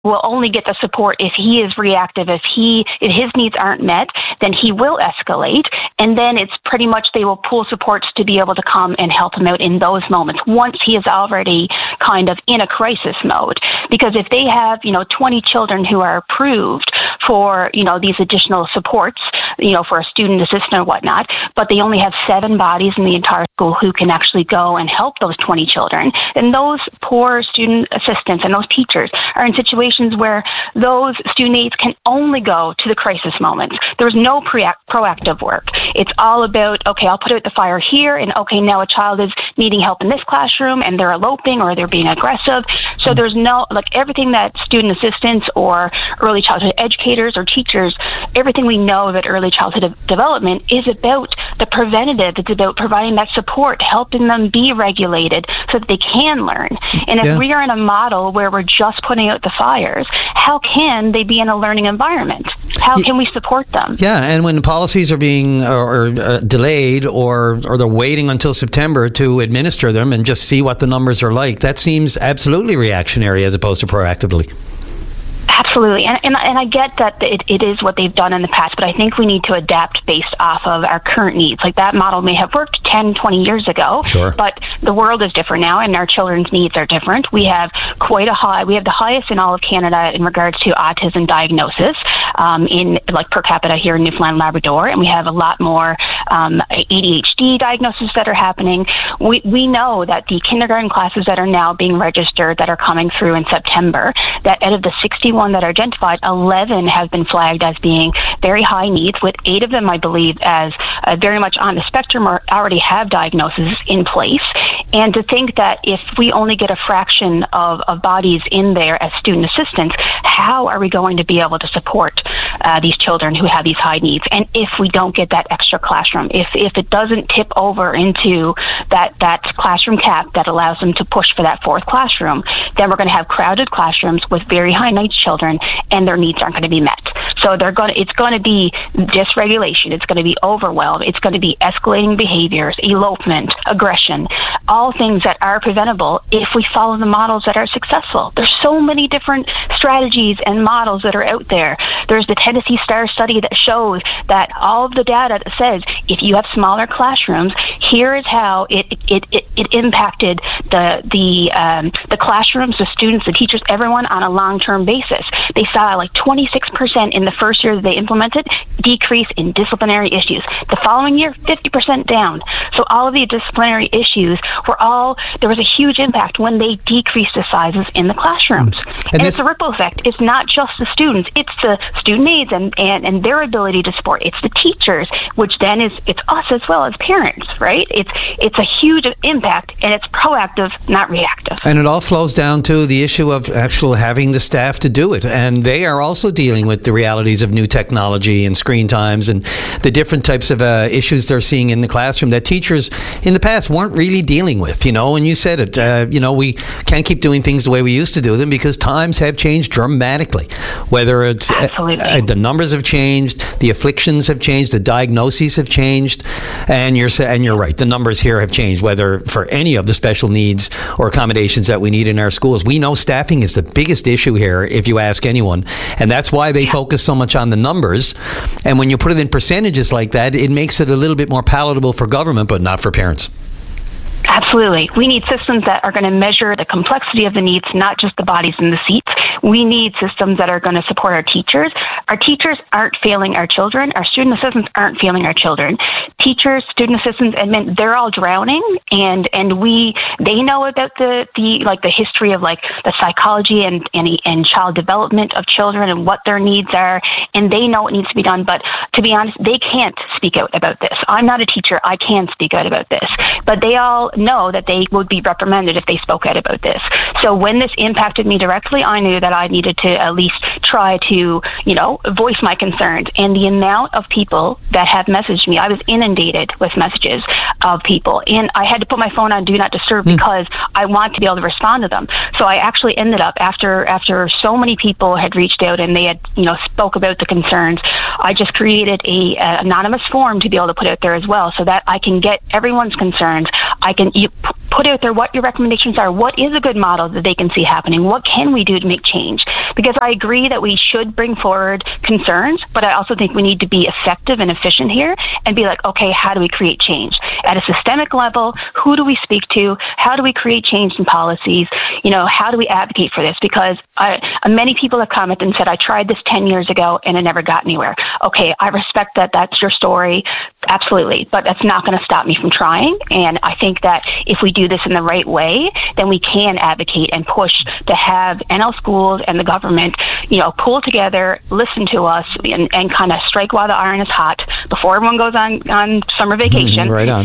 will only get the support if he is reactive. If his needs aren't met, then he will escalate. And then it's pretty much they will pool supports to be able to come and help him out in those moments once he is already kind of in a crisis mode. Because if they have, 20 children who are approved for, these additional supports, for a student assistant or whatnot, but they only have 7 bodies in the entire school who can actually go and help those 20 children, then those poor student assistants and those teachers are in situations where those student aides can only go to the crisis moments. There's no proactive work. It's all about, okay, I'll put out the fire here, and okay, now a child is needing help in this classroom, and they're eloping or they're being aggressive. So there's no, everything that student assistants or early childhood educators or teachers, everything we know about early childhood development is about the preventative. It's about providing that support, helping them be regulated so that they can learn. And if we are in a model where we're just putting out the fires, how can they be in a learning environment? How can we support them? Yeah, and when policies are being delayed or they're waiting until September to administer them and just see what the numbers are like, that seems absolutely reactionary as opposed to proactively. Absolutely. And I get that it is what they've done in the past, but I think we need to adapt based off of our current needs. Like that model may have worked 10, 20 years ago, sure, but the world is different now and our children's needs are different. We have we have the highest in all of Canada in regards to autism diagnosis in per capita here in Newfoundland, Labrador, and we have a lot more ADHD diagnoses that are happening. We know that the kindergarten classes that are now being registered that are coming through in September, that out of the 61 that are identified, 11 have been flagged as being very high needs, with 8 of them, I believe, as very much on the spectrum or already have diagnoses in place. And to think that if we only get a fraction of bodies in there as student assistants, how are we going to be able to support these children who have these high needs? And if we don't get that extra classroom, if it doesn't tip over into that classroom cap that allows them to push for that 4th classroom, then we're going to have crowded classrooms with very high needs children, and their needs aren't going to be met. So it's going to be dysregulation. It's going to be overwhelm. It's going to be escalating behaviors, elopement, aggression, all things that are preventable if we follow the models that are successful. There's so many different strategies and models that are out there. There's the Tennessee STAR study that shows that all of the data that says if you have smaller classrooms, here is how it impacted the classrooms, the students, the teachers, everyone on a long-term basis. They saw 26% in the first year that they implemented decrease in disciplinary issues. The following year, 50% down. So all of the disciplinary issues there was a huge impact when they decreased the sizes in the classrooms. And it's a ripple effect. It's not just the students, it's the student aides and their ability to support. It's the teachers, which then it's us as well as parents, right? It's a huge impact, and it's proactive, not reactive. And it all flows down to the issue of actually having the staff to do it. And they are also dealing with the realities of new technology and screen times and the different types of issues they're seeing in the classroom that teachers in the past weren't really dealing with, and you said it, we can't keep doing things the way we used to do them because times have changed dramatically. Whether it's the numbers have changed, the afflictions have changed, the diagnoses have changed, and you're right, the numbers here have changed, whether for any of the special needs or accommodations that we need in our schools. We know staffing is the biggest issue here, if you ask anyone, and that's why they focus so much on the numbers. And when you put it in percentages like that, it makes it a little bit more palatable for government, but not for parents. Absolutely. We need systems that are going to measure the complexity of the needs, not just the bodies in the seats. We need systems that are going to support our teachers. Our teachers aren't failing our children. Our student assistants aren't failing our children. Teachers, student assistants, admin, they're all drowning, and they know about the history of the psychology and child development of children and what their needs are, and they know what needs to be done. But to be honest, they can't speak out about this. I'm not a teacher. I can speak out about this, but they all know that they would be reprimanded if they spoke out about this. So when this impacted me directly, I knew that I needed to at least try to, voice my concerns. And the amount of people that have messaged me, I was inundated with messages of people, and I had to put my phone on Do Not Disturb because I want to be able to respond to them. So I actually ended up, after so many people had reached out and they had, spoke about the concerns, I just created a anonymous form to be able to put out there as well so that I can get everyone's concerns. put out there what your recommendations are. What is a good model that they can see happening? What can we do to make change? Because I agree that we should bring forward concerns, but I also think we need to be effective and efficient here and be like, okay, how do we create change? At a systemic level, who do we speak to? How do we create change in policies? How do we advocate for this? Because many people have commented and said, I tried this 10 years ago and it never got anywhere. Okay, I respect that. That's your story. Absolutely. But that's not going to stop me from trying. And I think that if we do this in the right way, then we can advocate and push to have NL schools and the government, pull together, listen to us, and kind of strike while the iron is hot before everyone goes on summer vacation. Right on.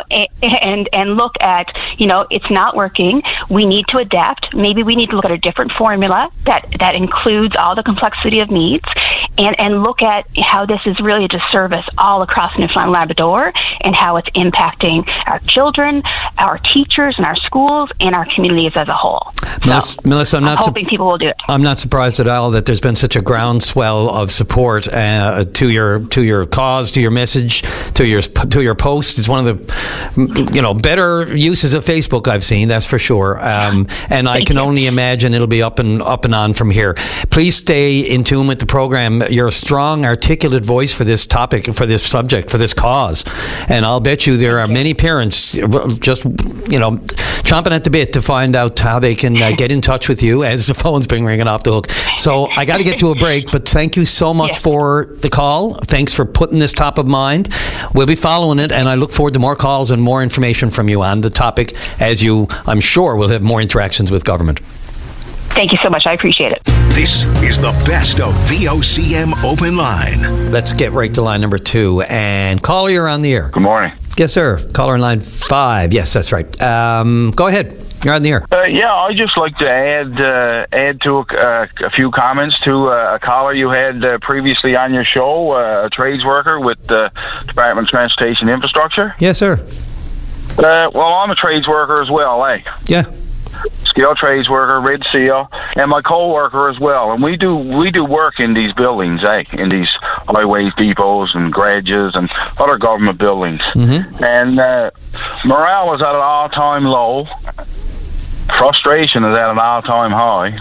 And look at, it's not working. We need to adapt. Maybe we need to look at a different formula that includes all the complexity of needs, and look at how this is really a disservice all across Newfoundland and Labrador, and how it's impacting our children, our teachers, and our schools, and our communities as a whole. Melissa, I'm hoping people will do it. I'm not surprised at all that there's been such a groundswell of support to your cause, to your message, to your post. It's one of the better uses of Facebook I've seen, that's for sure. And I can only imagine it'll be up and on from here. Please stay in tune with the program. You're a strong, articulate voice for this topic, for this subject, for this cause. And I'll bet you there are many parents just, chomping at the bit to find out how they can get in touch with you as the phone's been ringing off the hook. So I got to get to a break, but thank you so much for the call. Thanks for putting this top of mind. We'll be following it, and I look forward to more calls and more information from you on the topic, as you, I'm sure, will have more interactions with government. Thank you so much. I appreciate it. This is the best of VOCM Open Line. Let's get right to line number 2. And caller, you're on the air. Good morning. Yes, sir. Caller in line 5. Yes, that's right. Go ahead. You're on the air. I'd just like to add to a few comments to a caller you had previously on your show, a trades worker with the Department of Transportation Infrastructure. Yes, sir. Well, I'm a trades worker as well, eh? Yeah. Skilled trades worker, Red Seal, and my co-worker as well. And we do work in these buildings, in these highways, depots, and garages, and other government buildings. Mm-hmm. And morale is at an all-time low. Frustration is at an all-time high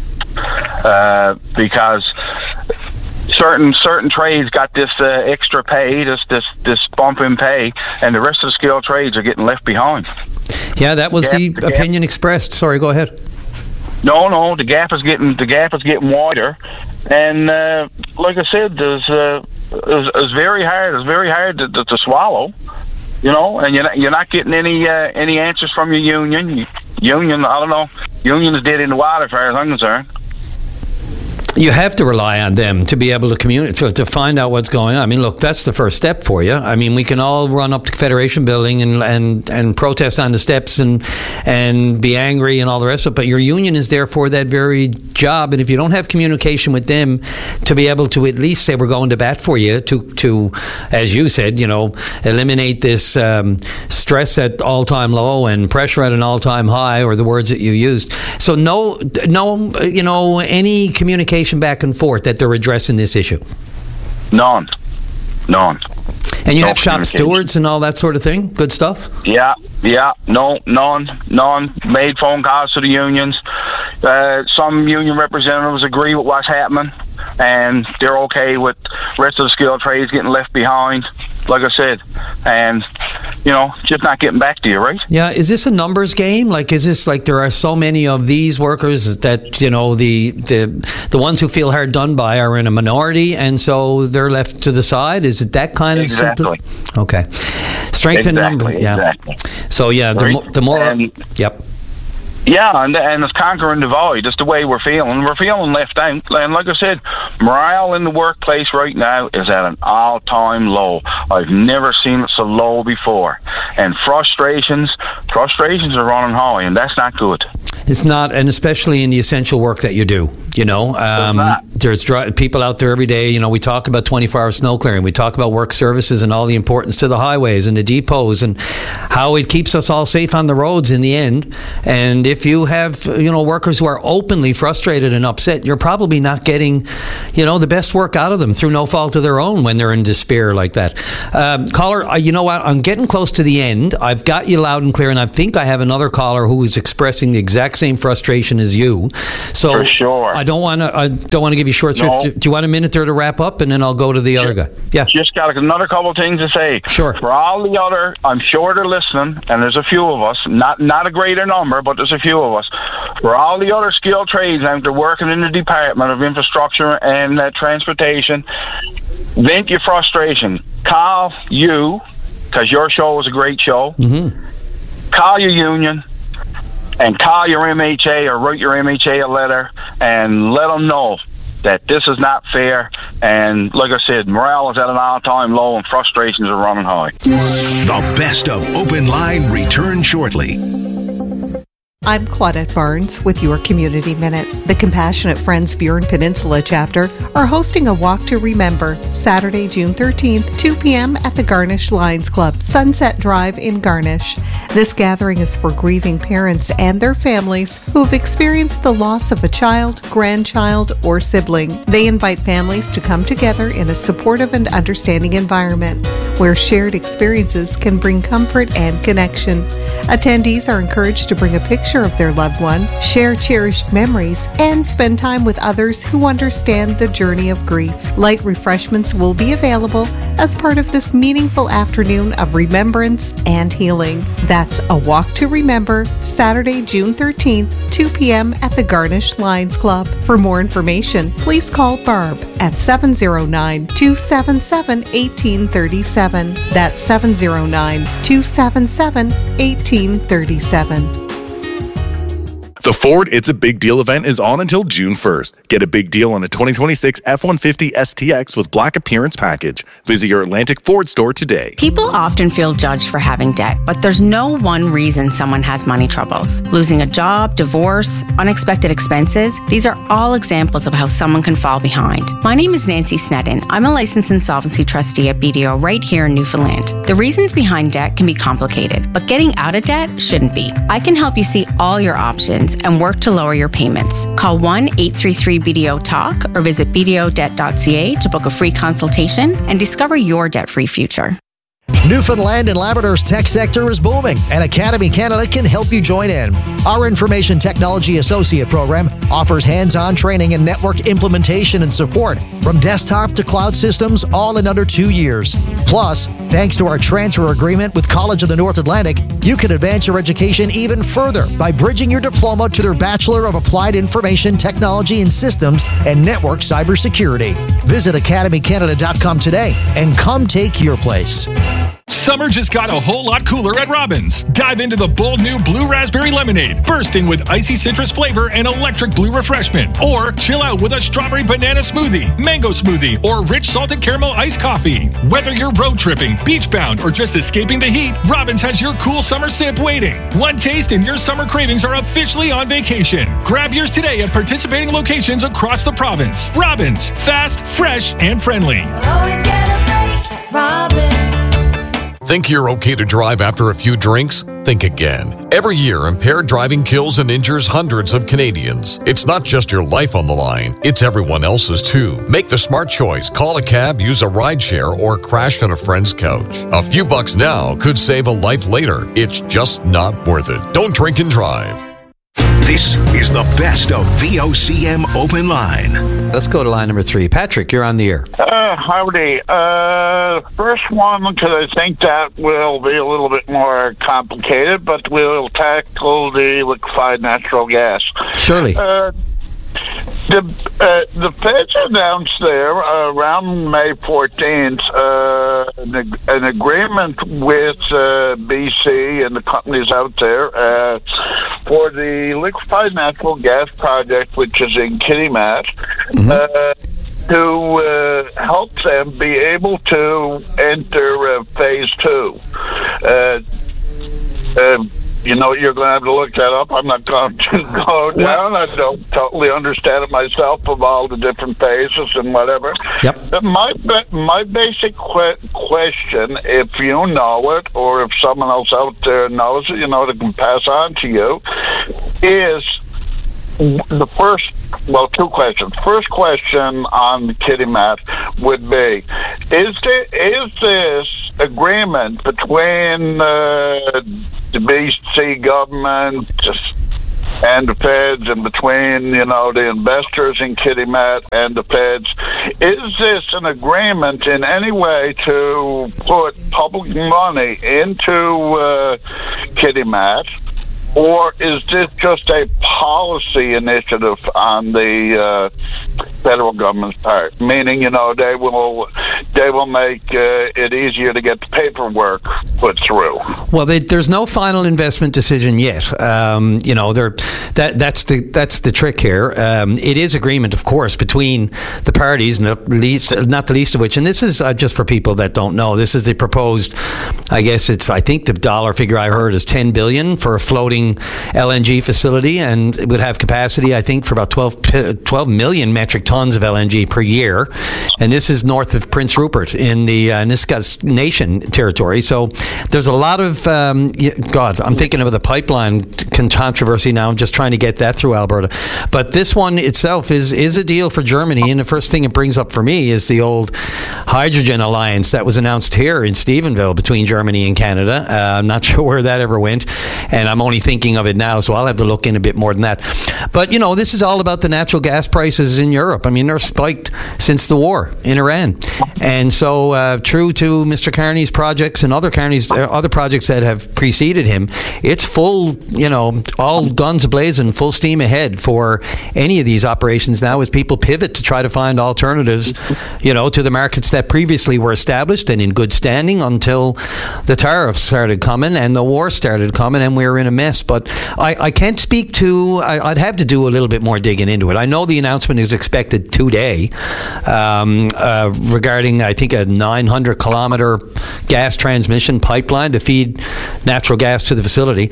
because certain trades got this extra pay, this bump in pay, and the rest of the skilled trades are getting left behind. Yeah, that was the opinion expressed. Sorry, go ahead. No, the gap is getting wider, and like I said, it's very hard. It's very hard to swallow, and you're not getting any answers from your union. Union, I don't know. Union is dead in the water, as far as I'm concerned. You have to rely on them to be able to communicate, to find out what's going on. I mean, look, that's the first step for you. I mean, we can all run up to Confederation Building and protest on the steps and be angry and all the rest of it, but your union is there for that very job, and if you don't have communication with them to be able to at least say we're going to bat for you to as you said, eliminate this stress at all-time low and pressure at an all-time high, or the words that you used. So no, any communication back and forth that they're addressing this issue? None. And you have shop stewards and all that sort of thing? Good stuff? Yeah. None. Made phone calls to the unions. Some union representatives agree with what's happening, and they're okay with the rest of the skilled trades getting left behind, like I said, and just not getting back to you, right? Yeah. Is this a numbers game? Like, is this like there are so many of these workers that the ones who feel hard done by are in a minority, and so they're left to the side? Is it that kind of exactly? Okay. Strength in number. Yeah. Exactly. So yeah, the more. Yep. Yeah, and it's conquering the void. That's the way we're feeling. We're feeling left out. And like I said, morale in the workplace right now is at an all-time low. I've never seen it so low before. And frustrations are running high, and that's not good. It's not, and especially in the essential work that you do. There's people out there every day. We talk about 24-hour snow clearing. We talk about work services and all the importance to the highways and the depots and how it keeps us all safe on the roads in the end. And if you have, workers who are openly frustrated and upset, you're probably not getting, the best work out of them through no fault of their own when they're in despair like that. Caller, you know what? I'm getting close to the end. I've got you loud and clear, and I think I have another caller who is expressing the exact same frustration as you. So for sure. I don't want to give you short shrift. Do you want a minute there to wrap up, and then I'll go to the other guy? Yeah. Just got another couple of things to say. Sure. For all the other, I'm sure they're listening, and there's a few of us, not a greater number, but there's a few of us. For all the other skilled trades out there working in the Department of Infrastructure and Transportation, vent your frustration. Call you, because your show is a great show. Mm-hmm. Call your union and call your MHA or write your MHA a letter and let them know that this is not fair. And like I said, morale is at an all-time low and frustrations are running high. The best of Open Line returns shortly. I'm Claudette Barnes with your Community Minute. The Compassionate Friends Burin Peninsula chapter are hosting a Walk to Remember Saturday, June 13th, 2 p.m. at the Garnish Lions Club, Sunset Drive in Garnish. This gathering is for grieving parents and their families who have experienced the loss of a child, grandchild, or sibling. They invite families to come together in a supportive and understanding environment where shared experiences can bring comfort and connection. Attendees are encouraged to bring a picture of their loved one, share cherished memories, and spend time with others who understand the journey of grief. Light refreshments will be available as part of this meaningful afternoon of remembrance and healing. That's a Walk to Remember, Saturday, June 13th, 2 p.m. at the Garnish Lions Club. For more information, please call Barb at 709-277-1837. That's 709-277-1837. The Ford It's a Big Deal event is on until June 1st. Get a big deal on a 2026 F-150 STX with Black Appearance Package. Visit your Atlantic Ford store today. People often feel judged for having debt, but there's no one reason someone has money troubles. Losing a job, divorce, unexpected expenses, these are all examples of how someone can fall behind. My name is Nancy Snedden. I'm a licensed insolvency trustee at BDO right here in Newfoundland. The reasons behind debt can be complicated, but getting out of debt shouldn't be. I can help you see all your options and work to lower your payments. Call 1-833-BDO-TALK or visit bdodebt.ca to book a free consultation and discover your debt-free future. Newfoundland and Labrador's tech sector is booming, and Academy Canada can help you join in. Our Information Technology Associate program offers hands-on training and network implementation and support from desktop to cloud systems, all in under 2 years. Plus, thanks to our transfer agreement with College of the North Atlantic, you can advance your education even further by bridging your diploma to their Bachelor of Applied Information Technology and Systems and Network Cybersecurity. Visit academycanada.com today and come take your place. Summer just got a whole lot cooler at Robbins. Dive into the bold new Blue Raspberry Lemonade, bursting with icy citrus flavor and electric blue refreshment. Or chill out with a strawberry banana smoothie, mango smoothie, or rich salted caramel iced coffee. Whether you're road tripping, beach bound, or just escaping the heat, Robbins has your cool summer sip waiting. One taste and your summer cravings are officially on vacation. Grab yours today at participating locations across the province. Robbins, fast, fresh, and friendly. Always get a break at Robbins. Think you're okay to drive after a few drinks? Think again. Every year, impaired driving kills and injures hundreds of Canadians. It's not just your life on the line, it's everyone else's too. Make the smart choice. Call a cab, use a rideshare, or crash on a friend's couch. A few bucks now could save a life later. It's just not worth it. Don't drink and drive. This is the best of VOCM Open Line. Let's go to line number 3. Patrick, you're on the air. Howdy. First one, because I think that will be a little bit more complicated, but we'll tackle the liquefied natural gas. Surely. The Feds announced there around May 14th an agreement with BC and the companies out there for the liquefied natural gas project, which is in Kitimat, to help them be able to enter phase 2. you know, you're going to have to look that up. I'm not going to go down. I don't totally understand it myself of all the different phases and whatever. Yep. But my basic question, if you know it or if someone else out there knows it, you know, that can pass on to you, is the first, well, two questions. First question on the Kitimat would be, is this agreement between the BC government and the feds, and between, you know, the investors in Kitimat and the feds, is this an agreement in any way to put public money into Kitimat? Or is this just a policy initiative on the federal government's part? Meaning, you know, they will make it easier to get the paperwork put through. Well, there's no final investment decision yet. You know, that's the trick here. It is agreement, of course, between the parties, not the least of which, and this is just for people that don't know. This is the proposed. I think the dollar figure I heard is $10 billion for a floating LNG facility, and it would have capacity, I think, for about 12 million metric tons of LNG per year. And this is north of Prince Rupert in the Nisga'a Nation territory. So there's a lot of, I'm thinking of the pipeline controversy now. I'm just trying to get that through Alberta. But this one itself is a deal for Germany. And the first thing it brings up for me is the old hydrogen alliance that was announced here in Stephenville between Germany and Canada. I'm not sure where that ever went. And I'm only thinking of it now, so I'll have to look in a bit more than that. But, you know, this is all about the natural gas prices in Europe. I mean, they're spiked since the war in Iran. And so, true to Mr. Carney's projects and other projects that have preceded him, it's full, you know, all guns ablazing, full steam ahead for any of these operations now as people pivot to try to find alternatives, you know, to the markets that previously were established and in good standing until the tariffs started coming and the war started coming and we were in a mess. But I can't speak to, I'd have to do a little bit more digging into it. I know the announcement is expected today regarding, I think, a 900-kilometer gas transmission pipeline to feed natural gas to the facility.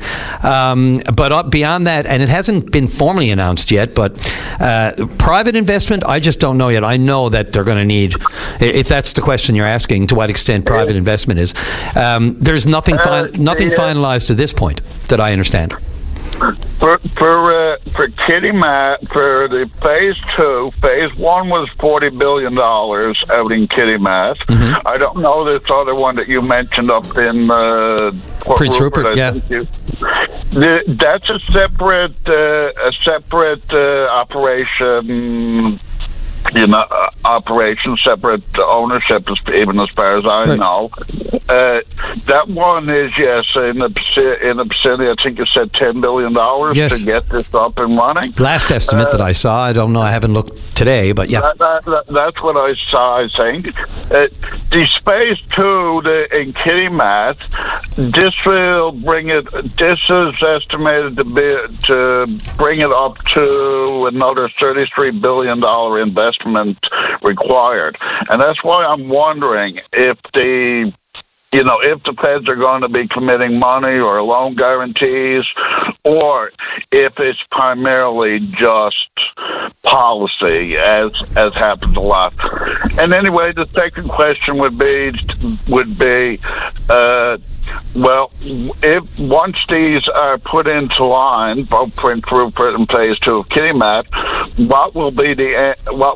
But beyond that, and it hasn't been formally announced yet, but private investment, I just don't know yet. I know that they're going to need, if that's the question you're asking, to what extent private investment is. There's nothing finalized to this point that I understand. For Kitimat, for the phase 2, phase 1 was $40 billion out in Kitimat. Mm-hmm. I don't know this other one that you mentioned up in Prince Rupert. Yeah, that's a separate operation. You know, operation, separate ownership, even as far as I know. That one is, yes, in the vicinity, I think you said $10 billion to get this up and running. Last estimate that I saw, I don't know, I haven't looked today, but yeah. That's what I saw, I think. The phase 2 in Kitimat, this is estimated to bring it up to another $33 billion investment required. And that's why I'm wondering if the feds are going to be committing money or loan guarantees, or if it's primarily just policy, as happens a lot. And anyway, the second question would be, if once these are put into line, both Prince Rupert and phase 2 of Kitimat, what will be the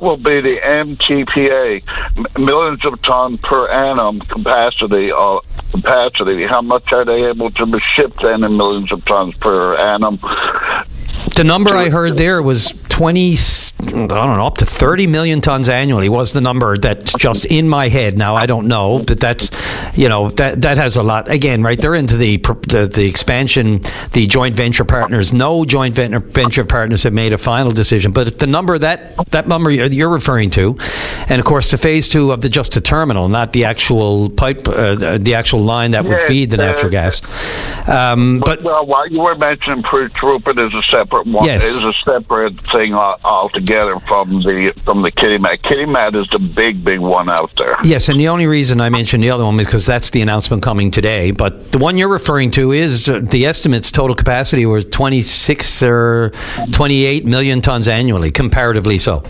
MTPA, millions of ton per annum capacity? How much are they able to ship then in millions of tons per annum? The number I heard there was 20, I don't know, up to 30 million tons annually was the number that's just in my head. Now, I don't know, but that's, you know, that has a lot. Again, right, they're into the expansion, the joint venture partners. No joint venture partners have made a final decision. But the number, that number you're referring to, and of course, the phase 2 of just the terminal, not the actual pipe, the actual line that would feed the natural gas. But while you were mentioning Prince Rupert is a separate one, is a separate thing everything all together from the Kitimat. Kitimat is the big one out there. Yes, and the only reason I mentioned the other one is because that's the announcement coming today. But the one you're referring to is the estimates total capacity was 26 or 28 million tons annually, comparatively so.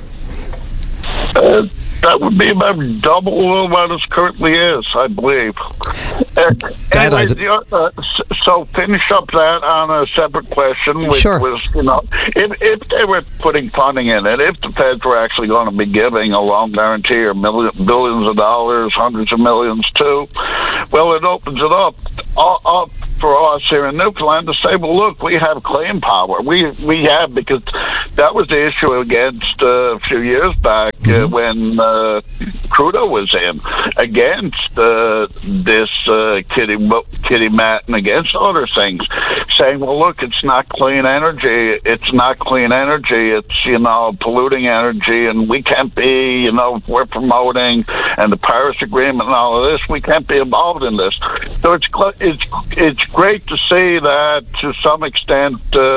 That would be about double what it currently is, I believe. So finish up that on a separate question, which was, if they were putting funding in it, if the feds were actually going to be giving a loan guarantee or billions of dollars, hundreds of millions too, well, it opens it up for us here in Newfoundland to say, well, look, we have claim power. We have, because that was the issue against a few years back when Trudeau was in against this Kitimat and against other things, saying, well, look, it's not clean energy. It's not clean energy. It's, polluting energy, and we can't be, we're promoting, and the Paris Agreement and all of this, we can't be involved in this. So it's great to see that to some extent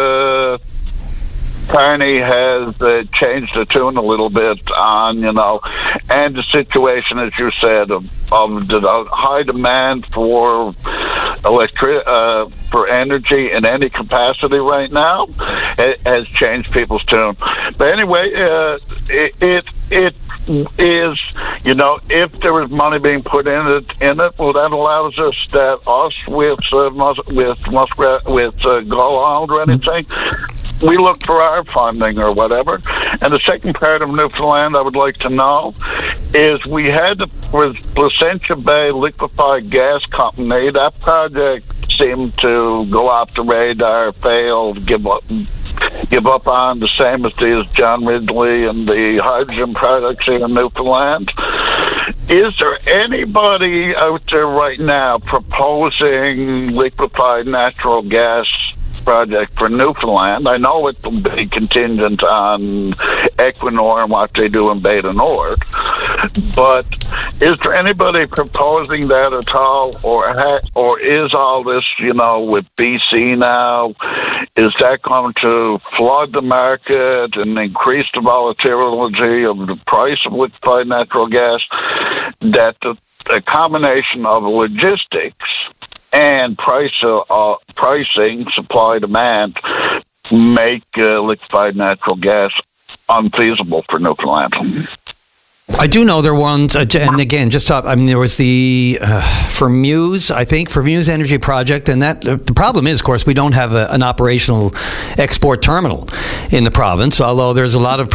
Carney has changed the tune a little bit on, and the situation, as you said, of the high demand for for energy in any capacity right now. It has changed people's tune. But anyway, it is, if there was money being put in it, well, that allows us with Gull Island or anything, we look for our funding or whatever. And the second part of Newfoundland I would like to know is we had with Placentia Bay Liquefied Gas Company, that project seemed to go off the radar, failed, give up on, the same as John Ridley and the hydrogen products here in Newfoundland. Is there anybody out there right now proposing liquefied natural gas project for Newfoundland? I know it will be contingent on Equinor and what they do in Beta Nord, but is there anybody proposing that at all, or is all this, with BC now, is that going to flood the market and increase the volatility of the price of liquefied natural gas, that the combination of logistics and pricing, supply, demand, make liquefied natural gas unfeasible for Newfoundland? I do know there were ones, and again, there was the Muse Energy Project, and that the problem is, of course, we don't have an operational export terminal in the province. Although there's a lot of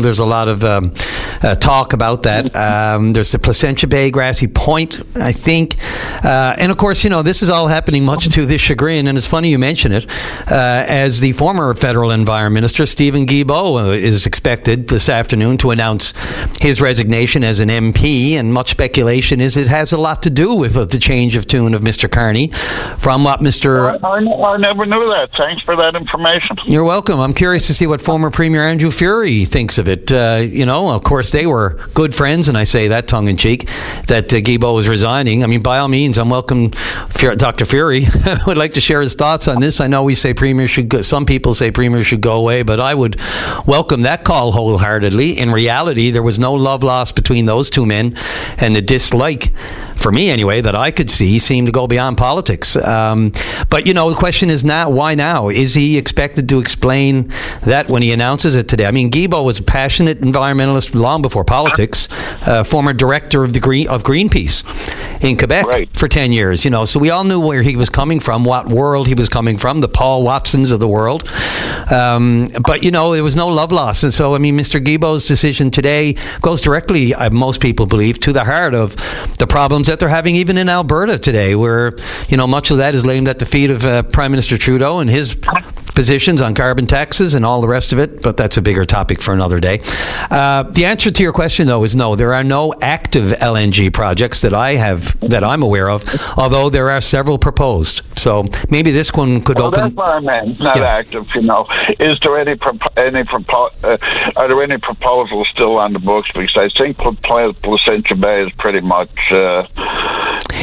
talk about that. There's the Placentia Bay, Grassy Point, I think, and of course, this is all happening much to this chagrin. And it's funny you mention it, as the former federal Environment Minister Stephen Guilbeault is expected this afternoon to announce his resignation as an MP, and much speculation is it has a lot to do with the change of tune of Mr. Carney from what Mr. I never knew that. Thanks for that information. You're welcome. I'm curious to see what former Premier Andrew Furey thinks of it. Of course, they were good friends, and I say that tongue-in-cheek, that Guilbeault was resigning. I mean, by all means, I'm welcome. Dr. Furey would like to share his thoughts on this. I know we say Premier should go, some people say Premier should go away, but I would welcome that call wholeheartedly. In reality, there was no love lost between those two men, and the dislike, for me anyway, that I could see seemed to go beyond politics. But the question is now, why now? Is he expected to explain that when he announces it today? I mean, Guilbeault was a passionate environmentalist long before politics, former director of Greenpeace in Quebec for 10 years. So we all knew where he was coming from, what world he was coming from, the Paul Watsons of the world. But there was no love lost, and so Mr. Guilbeault's decision today goes directly, most people believe, to the heart of the problems that they're having even in Alberta today, where much of that is laid at the feet of Prime Minister Trudeau and his positions on carbon taxes and all the rest of it, but that's a bigger topic for another day. The answer to your question, though, is no. There are no active LNG projects that I'm aware of, although there are several proposed. So maybe this one could open. That's what I meant. Not active. Is there are there any proposals still on the books? Because I think Placentia Bay is pretty much.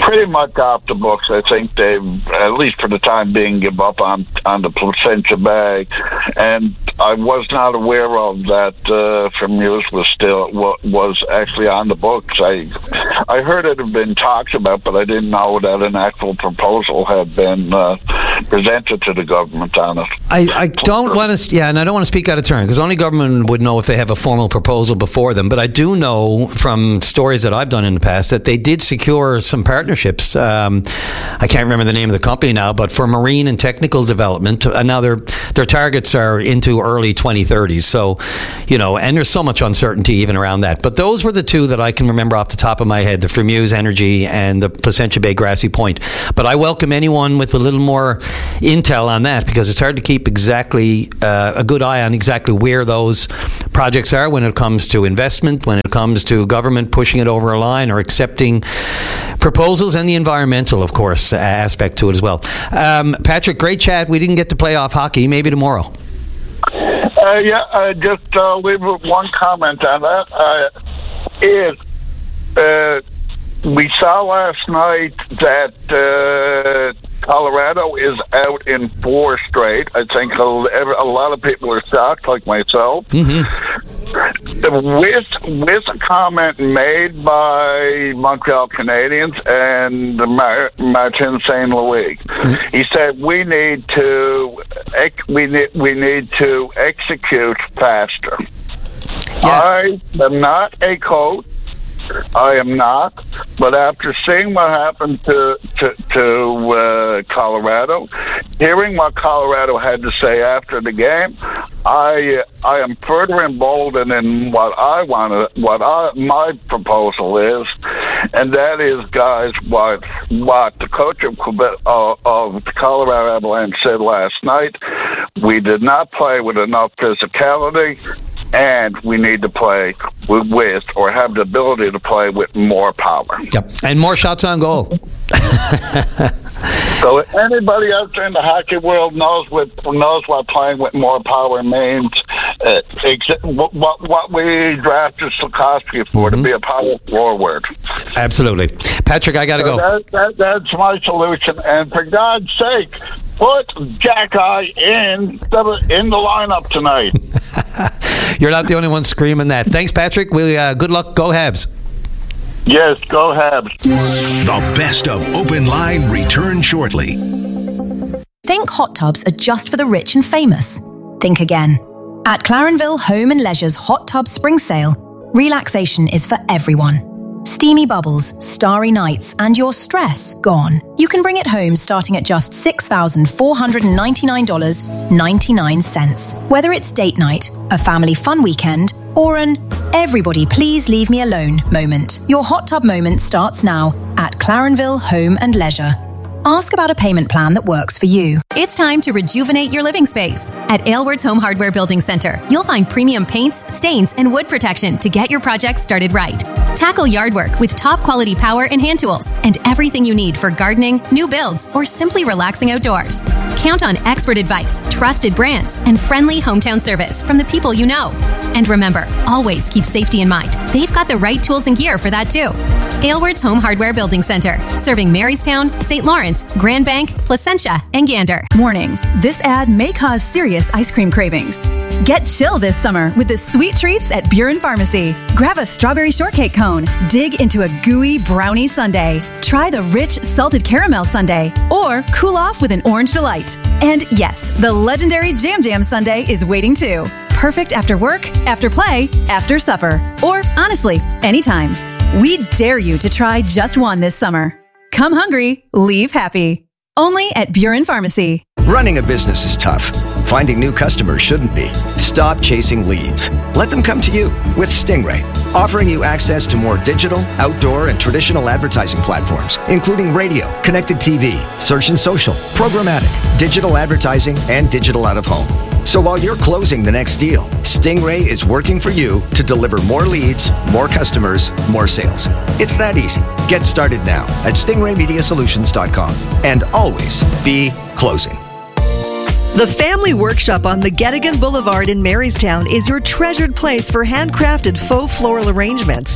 pretty much off the books. I think they've, at least for the time being, give up on the placentia bag. And I was not aware of that Firmuse was actually on the books. I heard it had been talked about, but I didn't know that an actual proposal had been presented to the government on it. I don't want to, and I don't want to speak out of turn because only government would know if they have a formal proposal before them. But I do know from stories that I've done in the past that they did secure some partnerships. I can't remember the name of the company now, but for marine and technical development. And now their targets are into early 2030s. So, and there's so much uncertainty even around that. But those were the two that I can remember off the top of my head: the Firmuse Energy and the Placentia Bay Grassy Point. But I welcome anyone with a little more intel on that because it's hard to keep exactly a good eye on exactly where those projects are when it comes to investment, when it comes to government pushing it over a line or accepting proposals, and the environmental, of course, aspect to it as well. Patrick, great chat. We didn't get to play off hockey. Maybe tomorrow. Just leave one comment on that. We saw last night that Colorado is out in 4 straight. I think a lot of people are shocked, like myself. Mm-hmm. With a comment made by Montreal Canadiens and Martin St. Louis, he said we need to execute faster. Yeah. I am not a coach. I am not, but after seeing what happened to Colorado, hearing what Colorado had to say after the game, I am further emboldened in my proposal is, and that is, guys, what the coach of the Colorado Avalanche said last night. We did not play with enough physicality. And we need to play with or have the ability to play with more power. Yep, and more shots on goal. So anybody out there in the hockey world knows what playing with more power means. What we drafted Slafkovsky for, to be a power forward. Absolutely. Patrick, I got to go. That's my solution. And for God's sake, put Jackeye in the lineup tonight. You're not the only one screaming that. Thanks, Patrick. Good luck. Go Habs. Yes, go Habs. The best of Open Line return shortly. Think hot tubs are just for the rich and famous? Think again. At Clarenville Home and Leisure's Hot Tub Spring Sale, relaxation is for everyone. Steamy bubbles, starry nights, and your stress gone. You can bring it home starting at just $6,499.99. Whether it's date night, a family fun weekend, or an everybody please leave me alone moment, your hot tub moment starts now at Clarenville Home and Leisure. Ask about a payment plan that works for you. It's time to rejuvenate your living space. At Aylward's Home Hardware Building Center, you'll find premium paints, stains, and wood protection to get your project started right. Tackle yard work with top quality power and hand tools and everything you need for gardening, new builds, or simply relaxing outdoors. Count on expert advice, trusted brands, and friendly hometown service from the people you know. And remember, always keep safety in mind. They've got the right tools and gear for that too. Aylward's Home Hardware Building Center, serving Marystown, St. Lawrence, Grand Bank, Placentia, and Gander. Warning, this ad may cause serious ice cream cravings. Get chill this summer with the sweet treats at Buren Pharmacy. Grab a strawberry shortcake cone, dig into a gooey brownie sundae, try the rich salted caramel sundae, or cool off with an orange delight. And yes, the legendary Jam Jam sundae is waiting too. Perfect after work, after play, after supper, or honestly, anytime. We dare you to try just one this summer. Come hungry, leave happy. Only at Buren Pharmacy. Running a business is tough. Finding new customers shouldn't be. Stop chasing leads. Let them come to you with Stingray, offering you access to more digital, outdoor, and traditional advertising platforms, including radio, connected TV, search and social, programmatic, digital advertising, and digital out-of-home. So while you're closing the next deal, Stingray is working for you to deliver more leads, more customers, more sales. It's that easy. Get started now at stingraymediasolutions.com and always be closing. The Family Workshop on McGettigan Boulevard in Marystown is your treasured place for handcrafted faux floral arrangements.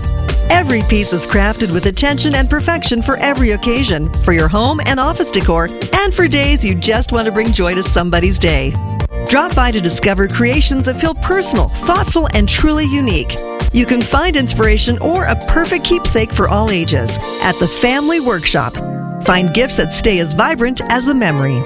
Every piece is crafted with attention and perfection for every occasion, for your home and office decor, and for days you just want to bring joy to somebody's day. Drop by to discover creations that feel personal, thoughtful, and truly unique. You can find inspiration or a perfect keepsake for all ages at the Family Workshop. Find gifts that stay as vibrant as the memory.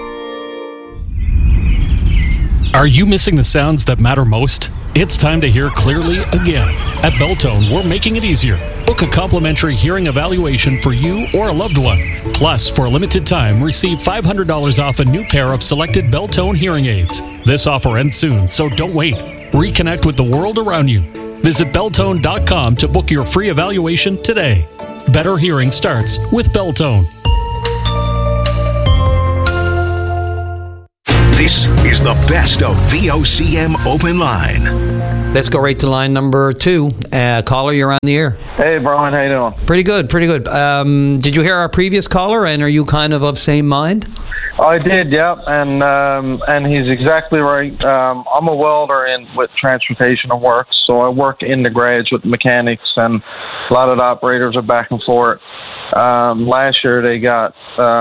Are you missing the sounds that matter most? It's time to hear clearly again. At Beltone, we're making it easier. Book a complimentary hearing evaluation for you or a loved one. Plus, for a limited time, receive $500 off a new pair of selected Beltone hearing aids. This offer ends soon, so don't wait. Reconnect with the world around you. Visit Beltone.com to book your free evaluation today. Better hearing starts with Beltone. This is the best of VOCM Open Line. Let's go right to line number 2. Caller, you're on the air. Hey, Brian, how you doing? Pretty good. Did you hear our previous caller, and are you kind of same mind? I did, yeah, and he's exactly right. I'm a welder with transportation and work, so I work in the garage with mechanics, and a lot of the operators are back and forth. Last year they got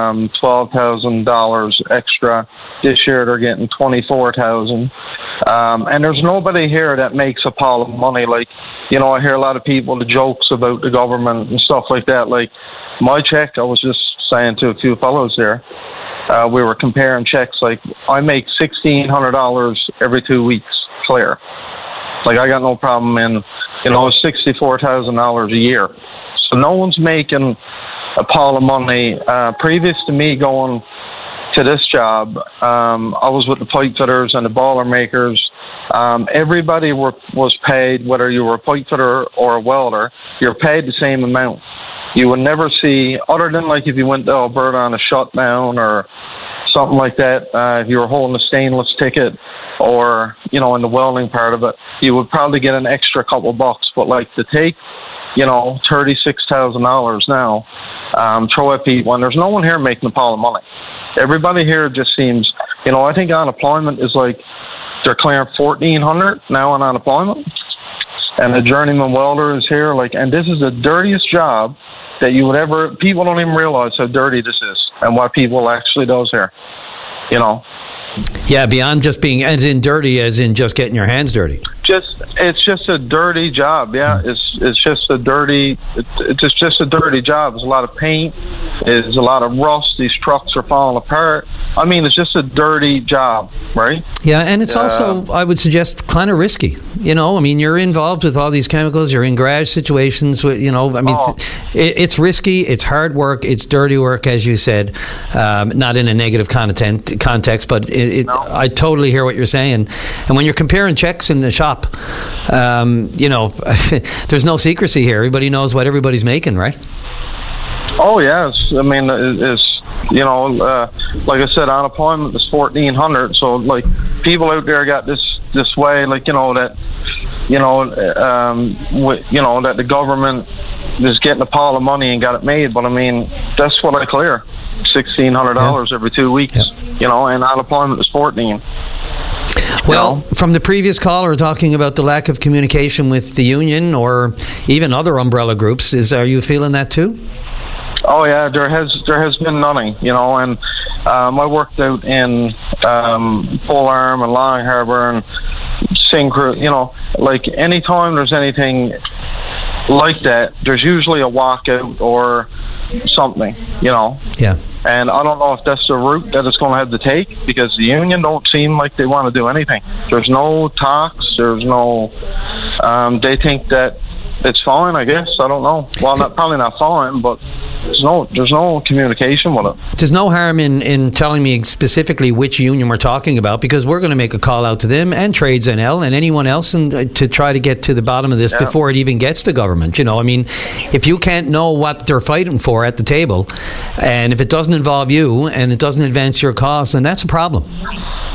$12,000 extra. This year they're getting $24,000. And there's nobody here that makes a pile of money. Like, you know, I hear a lot of people, the jokes about the government and stuff like that. Like, my check, I was just saying to a few fellows there, we were comparing checks. Like, I make $1,600 every 2 weeks, clear. Like, I got no problem in, you know, $64,000 a year. So no one's making a pile of money. Previous to me going to this job, I was with the pipe fitters and the boiler makers. Everybody was paid, whether you were a pipe fitter or a welder, you're paid the same amount. You would never see, other than like if you went to Alberta on a shutdown or something like that, if you were holding a stainless ticket or, you know, in the welding part of it, you would probably get an extra couple bucks. But like to take, you know, $36,000 now, throw at people, and there's no one here making a pile of money. Everybody here just seems, you know, I think unemployment is like, they're clearing $1,400 now on unemployment. And a journeyman welder is here, like, and this is the dirtiest job that you would ever, people don't even realize how dirty this is and what people actually does here, you know. Yeah, beyond just being as in dirty, as in just getting your hands dirty. It's just a dirty job. Yeah, it's just a dirty job. There's a lot of paint. There's a lot of rust. These trucks are falling apart. I mean, it's just a dirty job, right? Yeah, and it's also, I would suggest, kind of risky. You know, I mean, you're involved with all these chemicals. You're in garage situations. With, you know, I mean, it's risky. It's hard work. It's dirty work, as you said. Not in a negative context, but I totally hear what you're saying. And when you're comparing checks in the shop, you know, there's no secrecy here. Everybody knows what everybody's making, right? Oh, yes. I mean, it's, you know, like I said, unemployment is $1,400. So, like, people out there got this way, like, you know, that, you know, that the government is getting a pile of money and got it made. But I mean, that's what I clear, $1,600 every 2 weeks. Yeah. You know, and unemployment is $14. Well, from the previous caller talking about the lack of communication with the union or even other umbrella groups, are you feeling that too? Oh yeah, there has been none, you know, and I worked out in Full Arm and Long Harbour and Syncrude, you know, like anytime there's anything like that, there's usually a walkout or something, you know. Yeah. And I don't know if that's the route that it's going to have to take, because the union don't seem like they want to do anything. There's no talks. There's no. They think that it's fine, I guess. I don't know. Well, probably not fine, but there's no communication with it. There's no harm in telling me specifically which union we're talking about, because we're going to make a call out to them and Trades NL and anyone else to try to get to the bottom of this before it even gets to government. You know, I mean, if you can't know what they're fighting for at the table, and if it doesn't involve you and it doesn't advance your cause, then that's a problem.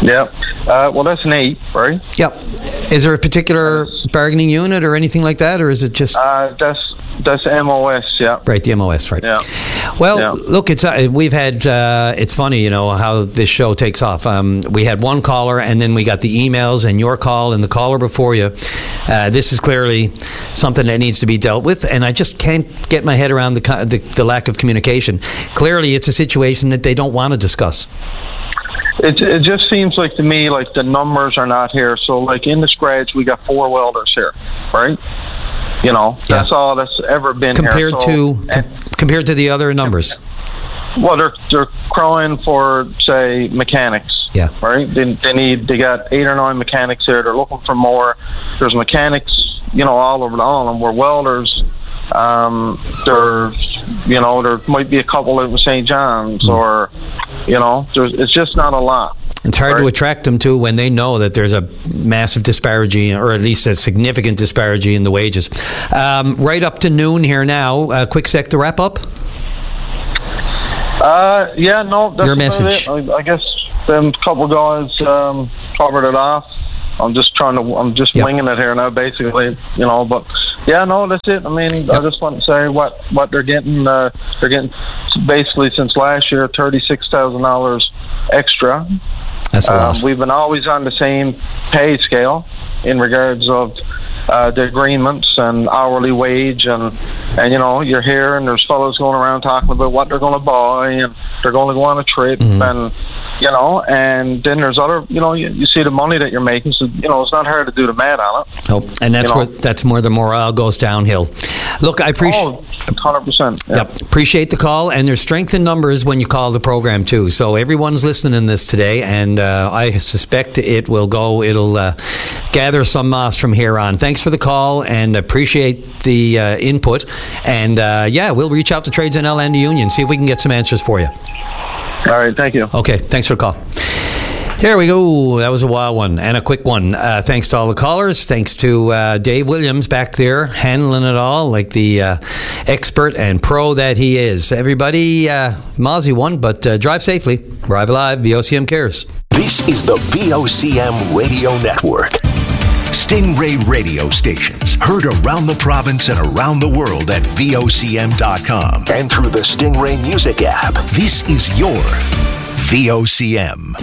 Yeah. Well, that's an 8, right? Yep. Is there a particular bargaining unit or anything like that, or is it just... That's MOS, yeah. Right, the MOS, right. Yeah. Well, look, we've had, it's funny, how this show takes off. We had one caller, and then we got the emails and your call and the caller before you. This is clearly something that needs to be dealt with, and I just can't get my head around the lack of communication. Clearly, it's a situation that they don't want to discuss. It just seems like to me like the numbers are not here. So like in the scratch, we got 4 welders here, right? That's all that's ever been compared here. Compared to the other numbers. Well, they're crying for, say, mechanics. Yeah. Right. They got 8 or 9 mechanics here. They're looking for more. There's mechanics, all over the island. We're welders. There might be a couple out in St. John's, or it's just not a lot. It's hard to attract them to when they know that there's a massive disparity, or at least a significant disparity in the wages. Right up to noon here now. Quick sec to wrap up. That's your message. I guess them couple guys covered it off. I'm just winging it here now, basically, but that's it. I mean, I just want to say what they're getting. They're getting basically since last year $36,000 extra. That's a lot. We've been always on the same pay scale in regards of the agreements and hourly wage, and you're here and there's fellows going around talking about what they're going to buy and they're going to go on a trip, and and then there's other, you see the money that you're making, so it's not hard to do the math on it. Oh, and that's where the morale goes downhill. Look, I appreciate 100%. Yeah. Yep, appreciate the call, and there's strength in numbers when you call the program too. So everyone's listening in this today, and I suspect it'll gather some moss from here on. Thanks for the call, and appreciate the input. And we'll reach out to Trades NL and the union, see if we can get some answers for you. All right, thank you. Okay, thanks for the call. There we go. That was a wild one and a quick one. Thanks to all the callers. Thanks to Dave Williams back there handling it all like the expert and pro that he is. Everybody, Mozzie won, but drive safely. Arrive alive. VOCM cares. This is the VOCM Radio Network. Stingray radio stations heard around the province and around the world at VOCM.com and through the Stingray Music app. This is your VOCM.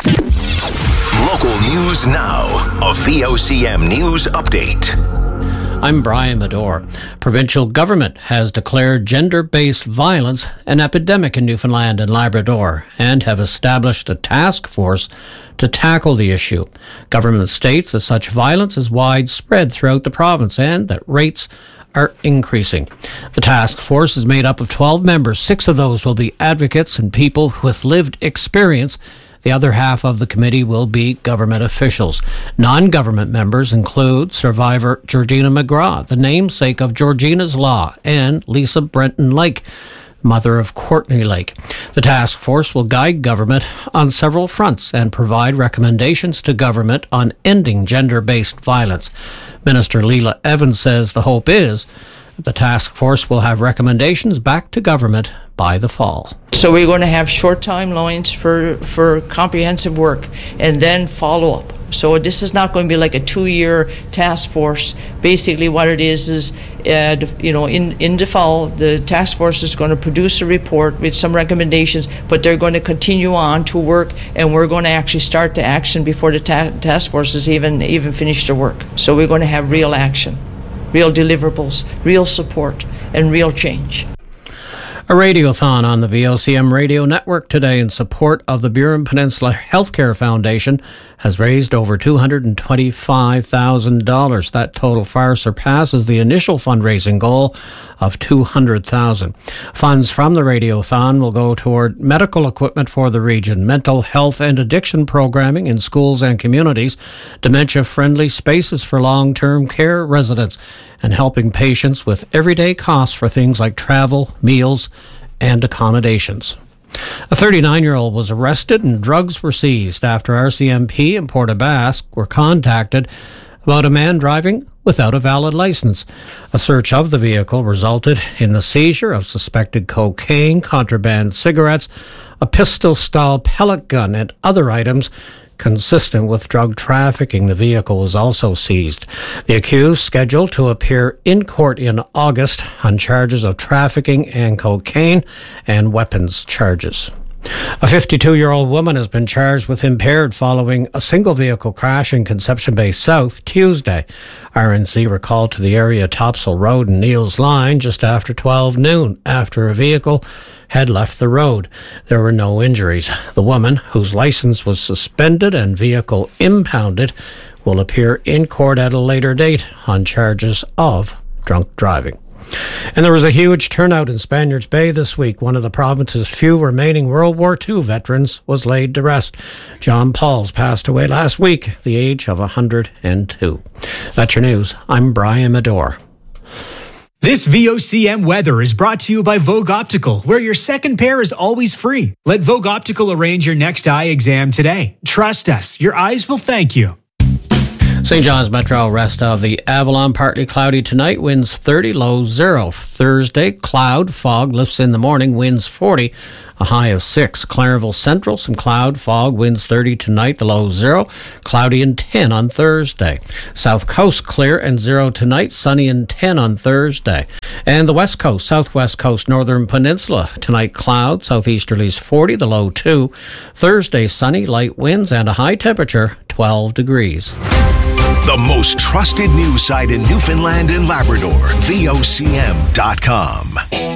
Local news now. A VOCM news update. I'm Brian Medore. Provincial government has declared gender-based violence an epidemic in Newfoundland and Labrador and have established a task force to tackle the issue. Government states that such violence is widespread throughout the province and that rates are increasing. The task force is made up of 12 members. 6 of those will be advocates and people with lived experience. The other half of the committee will be government officials. Non-government members include survivor Georgina McGraw, the namesake of Georgina's Law, and Lisa Brenton Lake, mother of Courtney Lake. The task force will guide government on several fronts and provide recommendations to government on ending gender-based violence. Minister Leela Evans says the hope is that the task force will have recommendations back to government by the fall. So we're going to have short timelines for comprehensive work and then follow up. So this is not going to be like a 2-year task force. Basically what it is in the fall, the task force is going to produce a report with some recommendations, but they're going to continue on to work, and we're going to actually start the action before the task force has even finished their work. So we're going to have real action, real deliverables, real support, and real change. A radiothon on the VOCM radio network today in support of the Burin Peninsula Healthcare Foundation has raised over $225,000. That total far surpasses the initial fundraising goal of $200,000. Funds from the radiothon will go toward medical equipment for the region, mental health and addiction programming in schools and communities, dementia-friendly spaces for long-term care residents, and helping patients with everyday costs for things like travel, meals, and accommodations. A 39-year-old was arrested and drugs were seized after RCMP in Port aux Basques were contacted about a man driving without a valid license. A search of the vehicle resulted in the seizure of suspected cocaine, contraband cigarettes, a pistol-style pellet gun, and other items consistent with drug trafficking. The vehicle was also seized. The accused scheduled to appear in court in August on charges of trafficking and cocaine and weapons charges. A 52-year-old woman has been charged with impaired following a single vehicle crash in Conception Bay South Tuesday. RNC were called to the area Topsail Road and Neils Line just after 12 noon after a vehicle had left the road. There were no injuries. The woman, whose license was suspended and vehicle impounded, will appear in court at a later date on charges of drunk driving. And there was a huge turnout in Spaniards Bay this week. One of the province's few remaining World War II veterans was laid to rest. John Pauls passed away last week at the age of 102. That's your news. I'm Brian Medore. This VOCM weather is brought to you by Vogue Optical, where your second pair is always free. Let Vogue Optical arrange your next eye exam today. Trust us, your eyes will thank you. St. John's Metro, rest of the Avalon, partly cloudy tonight, winds 30, low 0. Thursday, cloud, fog, lifts in the morning, winds 40, a high of 6. Clarenville Central, some cloud, fog, winds 30 tonight, the low 0. Cloudy and 10 on Thursday. South Coast, clear and 0 tonight, sunny and 10 on Thursday. And the West Coast, Southwest Coast, Northern Peninsula, tonight cloud, southeasterlies 40, the low 2. Thursday, sunny, light winds, and a high temperature, 12 degrees. The most trusted news site in Newfoundland and Labrador, VOCM.com.